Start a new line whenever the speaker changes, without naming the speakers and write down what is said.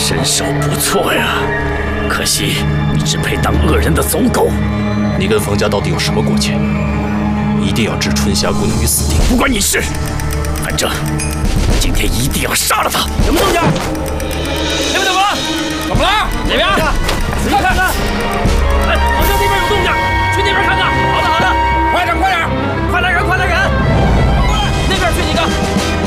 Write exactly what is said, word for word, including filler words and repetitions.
身手不错呀，可惜你只配当恶人的走狗。
你跟冯家到底有什么过节？一定要置春霞姑娘于死地？
不关你事，反正今天一定要杀了她。
什么动静？那边怎么了？怎么了？那边。